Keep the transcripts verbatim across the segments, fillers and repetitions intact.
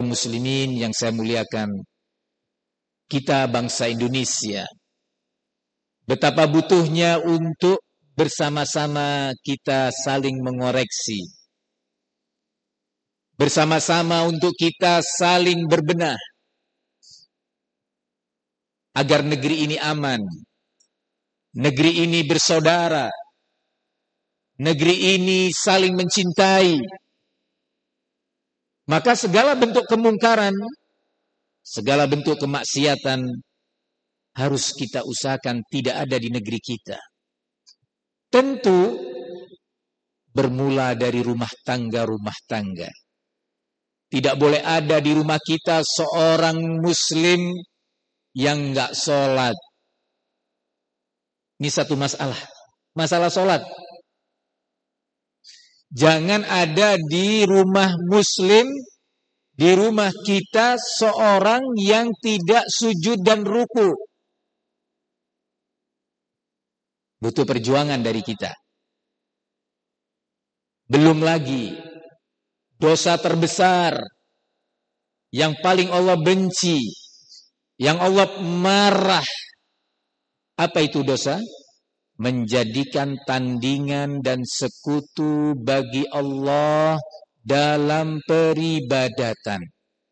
kaum muslimin yang saya muliakan, kita bangsa Indonesia, betapa butuhnya untuk bersama-sama kita saling mengoreksi. Bersama-sama untuk kita saling berbenah. Agar negeri ini aman. Negeri ini bersaudara. Negeri ini saling mencintai. Maka segala bentuk kemungkaran, segala bentuk kemaksiatan harus kita usahakan tidak ada di negeri kita. Tentu bermula dari rumah tangga-rumah tangga. Tidak boleh ada di rumah kita seorang muslim yang enggak sholat. Ini satu masalah. Masalah sholat. Jangan ada di rumah muslim, di rumah kita seorang yang tidak sujud dan ruku. Butuh perjuangan dari kita. Belum lagi dosa terbesar yang paling Allah benci, yang Allah marah. Apa itu dosa? Menjadikan tandingan dan sekutu bagi Allah dalam peribadatan.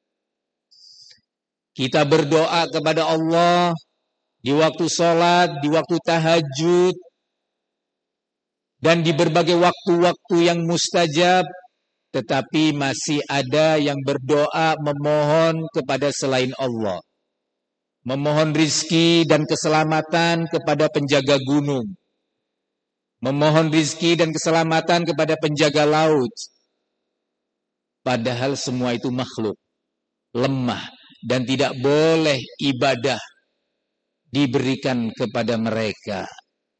Kita berdoa kepada Allah di waktu sholat, di waktu tahajud, dan di berbagai waktu-waktu yang mustajab, tetapi masih ada yang berdoa memohon kepada selain Allah. Memohon rizki dan keselamatan kepada penjaga gunung. Memohon rizki dan keselamatan kepada penjaga laut. Padahal semua itu makhluk. Lemah. Dan tidak boleh ibadah diberikan kepada mereka.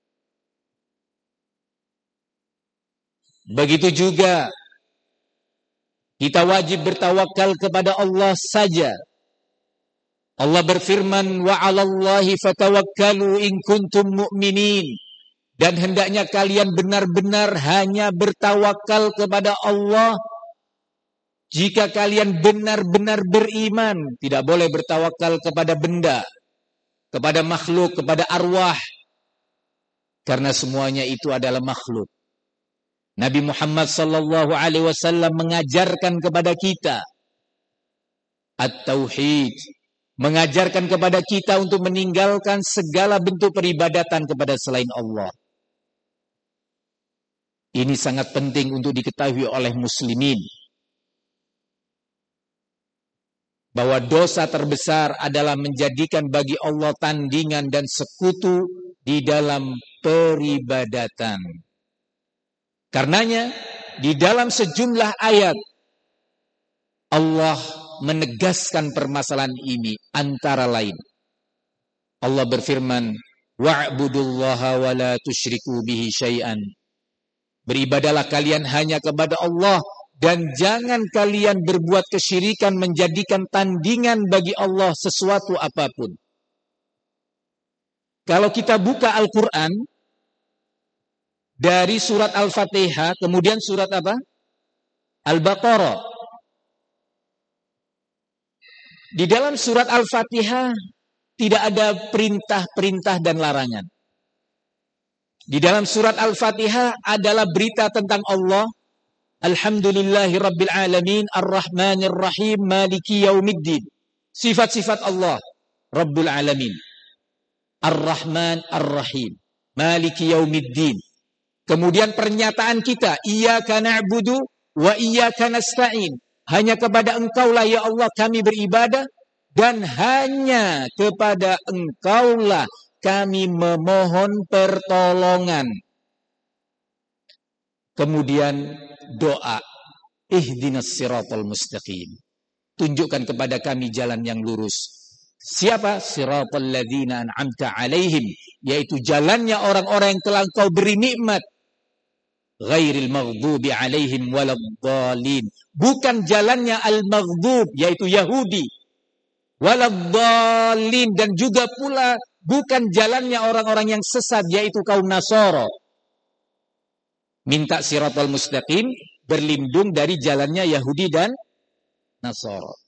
Begitu juga kita wajib bertawakal kepada Allah saja. Allah berfirman, wa 'alallahi fatawakkalu in kuntum mu'minin. Dan hendaknya kalian benar-benar hanya bertawakal kepada Allah jika kalian benar-benar beriman. Tidak boleh bertawakal kepada benda, kepada makhluk, kepada arwah. Karena semuanya itu adalah makhluk. Nabi Muhammad sallallahu alaihi wasallam mengajarkan kepada kita at-tauhid, mengajarkan kepada kita untuk meninggalkan segala bentuk peribadatan kepada selain Allah. Ini sangat penting untuk diketahui oleh muslimin. Bahwa dosa terbesar adalah menjadikan bagi Allah tandingan dan sekutu di dalam peribadatan. Karenanya, di dalam sejumlah ayat, Allah menegaskan permasalahan ini antara lain. Allah berfirman, wa'budullaha wa la tusyriku bihi syai'an. Beribadalah kalian hanya kepada Allah dan jangan kalian berbuat kesyirikan menjadikan tandingan bagi Allah sesuatu apapun. Kalau kita buka Al-Quran dari surat Al-Fatihah, kemudian surat apa? Al-Baqarah. Di dalam surat Al-Fatihah tidak ada perintah-perintah dan larangan. Di dalam surat Al-Fatihah adalah berita tentang Allah. Alhamdulillahi Rabbil Alamin, Ar-Rahmanir Rahim, Maliki Yaumiddin. Sifat-sifat Allah, Rabbul Alamin. Ar-Rahman, Ar-Rahim, Maliki Yaumiddin. Kemudian pernyataan kita, Iyyaka na'budu wa iyyaka nasta'in. Hanya kepada Engkaulah ya Allah kami beribadah dan hanya kepada Engkaulah kami memohon pertolongan. Kemudian doa, ihdinas siratal mustaqim. Tunjukkan kepada kami jalan yang lurus. Siapa? Siratal ladzina an'amta alaihim, yaitu jalannya orang-orang yang telah Engkau beri nikmat. Ghairil maghdubi alaihim waladhdallin. Bukan jalannya al-maghdub, yaitu Yahudi. Waladhdallin, dan juga pula bukan jalannya orang-orang yang sesat, yaitu kaum Nasara. Minta siratal mustaqim, berlindung dari jalannya Yahudi dan Nasara.